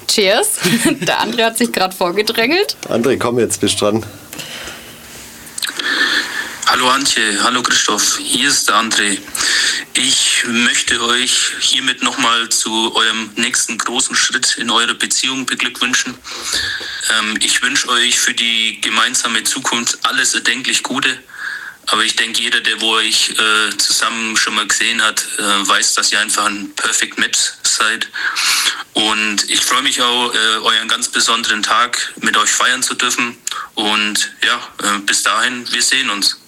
Cheers. Der André hat sich gerade vorgedrängelt. André, komm jetzt, bist dran. Hallo Antje, hallo Christoph, hier ist der André. Ich möchte euch hiermit nochmal zu eurem nächsten großen Schritt in eurer Beziehung beglückwünschen. Ich wünsche euch für die gemeinsame Zukunft alles erdenklich Gute. Aber ich denke, jeder, der wo euch zusammen schon mal gesehen hat, weiß, dass ihr einfach ein Perfect Match seid. Und ich freue mich auch, euren ganz besonderen Tag mit euch feiern zu dürfen. Und ja, bis dahin, wir sehen uns.